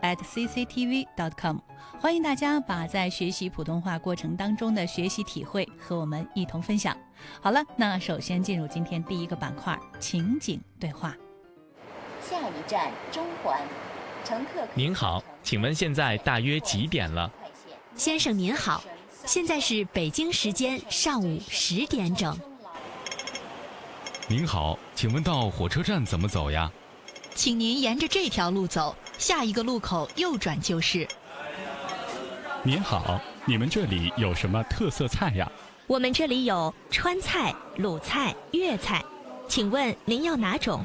，@cctv.com。欢迎大家把在学习普通话过程当中的学习体会和我们一同分享。好了，那首先进入今天第一个板块，情景对话。 下一站中环，乘客。 您好，请问现在大约几点了？ 先生您好，现在是北京时间上午10点整。 您好，请问到火车站怎么走呀？ 请您沿着这条路走，下一个路口右转就是。 您好，你们这里有什么特色菜呀？ 我们这里有川菜、鲁菜、粤菜，请问您要哪种？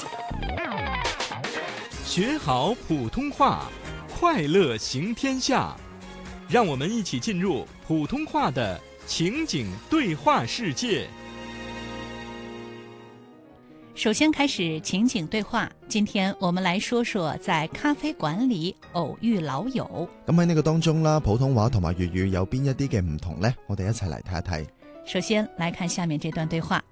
学好普通话，快乐行天下。让我们一起进入普通话的情景对话世界。 首先开始情景對話，今天我們來說說在咖啡館裏偶遇老友。 咁喺呢個當中啦，普通話同埋粵語有邊一啲嘅唔同呢？我哋一齊嚟睇一睇。 首先來看下面這段對話。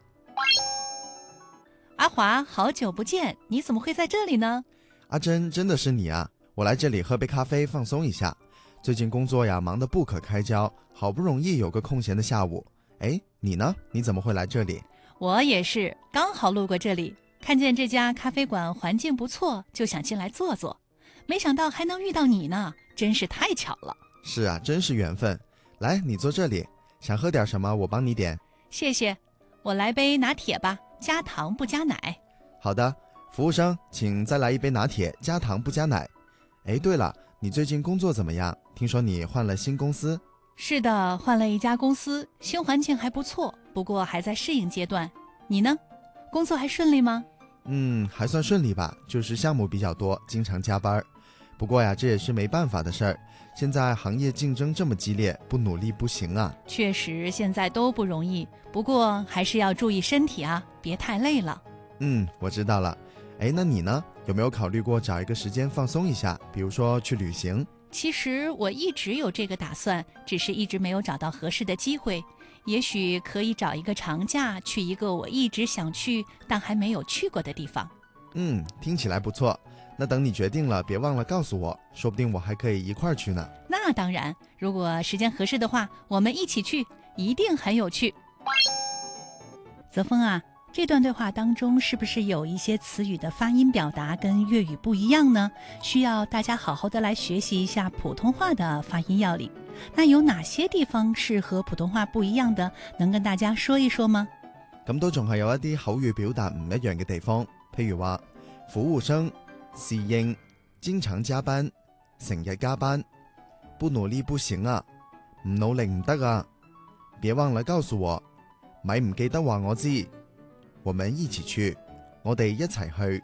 阿華，好久不見，你怎麼會在這裏呢？ 阿珍，真的是你啊！我來這裡喝杯咖啡放鬆一下。最近工作呀，忙得不可開交，好不容易有個空閒的下午。誒，你呢？你怎麼會來這裡？ 我也是，剛好路過這裡，看見這家咖啡館環境不錯，就想進來坐坐。沒想到還能遇到你呢，真是太巧了。 是啊，真是緣分。來，你坐這裡，想喝點什麼？我幫你點。 謝謝，我來杯拿鐵吧，加糖不加奶。 好的，服務生，請再來一杯拿鐵，加糖不加奶。誒，對了，你最近工作怎麼樣？聽說你換了新公司。 是的，換了一家公司，新環境還不錯，不過還在適應階段。你呢？工作還順利嗎？ 還算順利吧，就是項目比較多，經常加班。不過呀，這也是沒辦法的事兒。現在行業競爭這麼激烈，不努力不行啊。 確實，現在都不容易，不過還是要注意身體啊，別太累了。 我知道了。誒，那你呢？有沒有考慮過找一個時間放鬆一下，比如說去旅行？ 其實我一直有這個打算，只是一直沒有找到合適的機會。也許可以找一個長假，去一個我一直想去但還沒有去過的地方。 聽起來不錯。那等你決定了，別忘了告訴我，說不定我還可以一塊兒去呢。 那當然，如果時間合適的話，我們一起去，一定很有趣。澤峰啊，這段對話當中是不是有一些詞語的發音表達跟粵語不一樣呢？需要大家好好的來學習一下普通話的發音要領。那有哪些地方是和普通話不一樣的？能跟大家說一說嗎？ 咁都仲係有一啲口語表達唔一樣嘅地方，譬如話服務生、侍應、經常加班、成日加班、不努力不行啊，唔努力唔得啊，別忘了告訴我，咪唔記得話我知。我們一起去，我哋一齊去。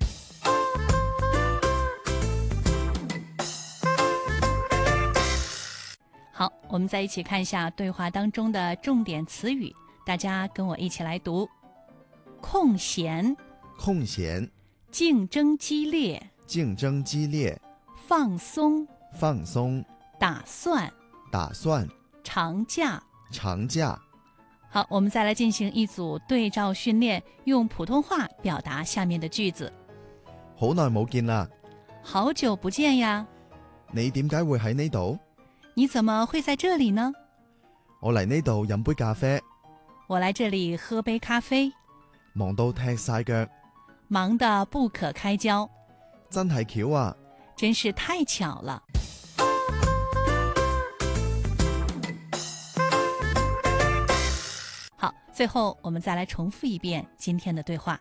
好，我們再一起看一下對話當中的重點詞語，大家跟我一起來讀。空閒， 空閒， 競爭激烈， 競爭激烈， 放鬆， 放鬆， 打算， 打算， 長假， 長假。 好，我們再來進行一組對照訓練，用普通話表達下面的句子。 好耐冇見啦， 好久不見呀。 你點解會喺呢度？ 你怎麼會在這裡呢？ 我嚟呢度飲杯咖啡。 我來這裡喝杯咖啡。 忙到踢晒腳， 忙得不可開交。 真係巧啊！ 真是太巧了。好，最後我們再來重複一遍今天的對話。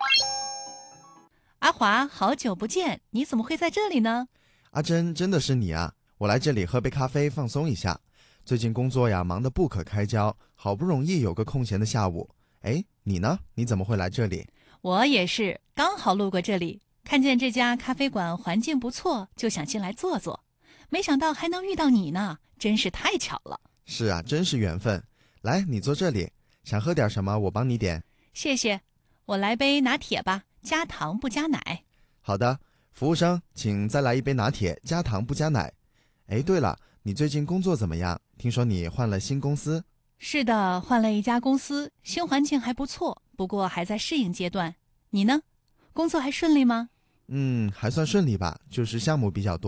阿華，好久不見，你怎麼會在這裡呢？ 阿珍，真的是你啊！我來這裡喝杯咖啡放鬆一下。最近工作呀，忙得不可開交，好不容易有個空閒的下午。誒，你呢？你怎麼會來這裡？ 我也是，剛好路過這裡，看見這家咖啡館環境不錯，就想進來坐坐。沒想到還能遇到你呢，真是太巧了。 是啊，真是緣分。來，你坐這裡，想喝點什麼？我幫你點。 謝謝，我來杯拿鐵吧，加糖不加奶。 好的，服務生，請再來一杯拿鐵，加糖不加奶。誒，對了，你最近工作怎麼樣？聽說你換了新公司。 是的，換了一家公司，新環境還不錯，不過還在適應階段。你呢？工作還順利嗎？ 還算順利吧，就是項目比較多。